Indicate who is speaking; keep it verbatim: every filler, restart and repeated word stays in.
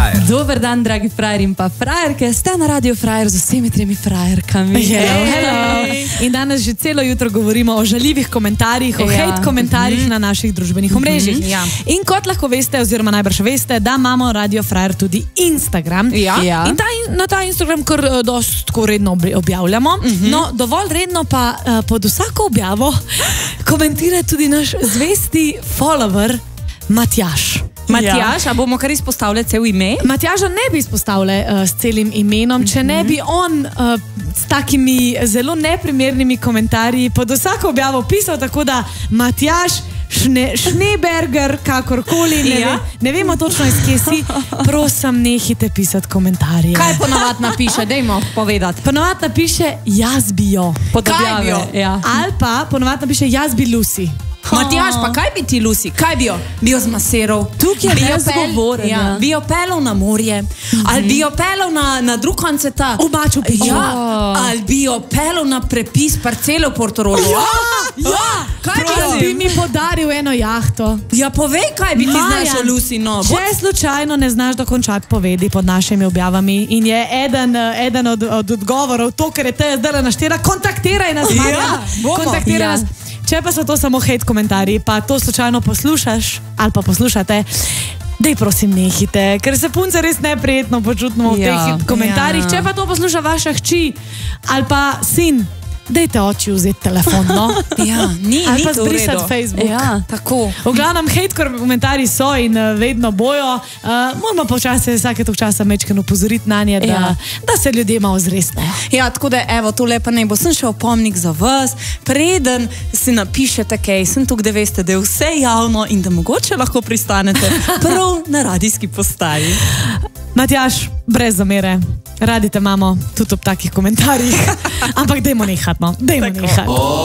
Speaker 1: Frajer.
Speaker 2: Dober dan, dragi frajer in pa frajerke. Ste na Radio Frajer z vsemi tremi frajerkami.
Speaker 3: Hello, hello. In danes že celo jutro govorimo o žaljivih komentarjih, o
Speaker 2: Ja.
Speaker 3: hate komentarjih
Speaker 2: Mhm.
Speaker 3: na naših družbenih omrežjih.
Speaker 2: Mhm. Ja.
Speaker 3: In kot lahko veste, oziroma najbrž veste, da imamo Radio Frajer tudi Instagram.
Speaker 2: Ja. Ja.
Speaker 3: In ta, na ta Instagram kar uh, dosti redno ob- objavljamo.
Speaker 2: Mhm.
Speaker 3: No, dovolj redno pa uh, pod vsako objavo komentira tudi naš zvesti follower Matjaž.
Speaker 2: Matjaž, a bomo kar izpostavljali cel ime?
Speaker 3: Matjaža ne bi izpostavljali uh, s celim imenom, če ne bi on uh, s takimi zelo neprimernimi komentarji pod vsako objavo pisal, tako da Matjaž Šne, Šneberger, kakorkoli, ne,
Speaker 2: Ja.
Speaker 3: ve, ne vemo točno iz kje si, prosim, nehite pisati komentarje.
Speaker 2: Kaj ponavadi napiše? Dajmo povedati.
Speaker 3: Ponovadi napiše jaz bi jo.
Speaker 2: Pod
Speaker 3: Kaj
Speaker 2: objave,
Speaker 3: bi jo?
Speaker 2: ja.
Speaker 3: Ali pa ponovadi napiše jaz bi Lucy.
Speaker 4: Matjaž, pa kaj bi ti, Lucy? Kaj bi jo? Bi jo zmasiral?
Speaker 2: Tukaj je
Speaker 4: Bi jo pel-
Speaker 2: nezgovoren,
Speaker 4: ja.
Speaker 2: ja.
Speaker 4: Bi jo pelal na morje? Ali bi jo pelal na, na drug konec sveta?
Speaker 3: V Machu Picchu.
Speaker 4: Ja. Ali bi jo pelal na prepis parcele v Portorožu?
Speaker 3: Ja, ja.
Speaker 4: Kaj bi
Speaker 3: Prosim,
Speaker 4: jo?
Speaker 3: bi mi podaril eno jahto.
Speaker 4: Ja, povej, kaj bi ti
Speaker 3: Marjan,
Speaker 4: znašel, Lucy, no.
Speaker 3: Če slučajno ne znaš dokončati povedi pod našimi objavami in je eden, eh, eden od, od odgovorov to, kar je te zdaj naštela, kontaktiraj nas, Marjan.
Speaker 4: bomo.
Speaker 3: Kontaktiraj
Speaker 2: Ja.
Speaker 3: nas. Če pa so to samo hate komentarji, pa to slučajno poslušaš ali pa poslušate, dej prosim nehite, ker se punce res neprijetno počutimo v
Speaker 2: Ja.
Speaker 3: teh komentarjih.
Speaker 2: Ja.
Speaker 3: Če pa to posluša vaša hči ali pa sin, dejte oči vzeti telefon, no.
Speaker 4: Ja, ni,
Speaker 3: Ali
Speaker 4: ni
Speaker 3: pa
Speaker 4: to v
Speaker 3: zbrisati
Speaker 4: redu.
Speaker 3: Facebook.
Speaker 2: Ja.
Speaker 4: Tako.
Speaker 3: V glavnem, hate komentarji so in uh, vedno bojo. Uh, moramo počasi vsake tog časa mečken upozoriti na nje, da,
Speaker 2: Ja.
Speaker 3: da se ljudje malo zresnejo.
Speaker 4: Ja, tako da, evo, tole pa naj bo sem še opomnik za vas, preden si napišete kaj, sem tukaj, da veste, da je vse javno in da mogoče lahko pristanete prav na radijski postaji.
Speaker 3: Matjaž, brez zamere, radi te imamo tudi ob takih komentarjih, ampak dajmo nehati, no, dajmo nehati.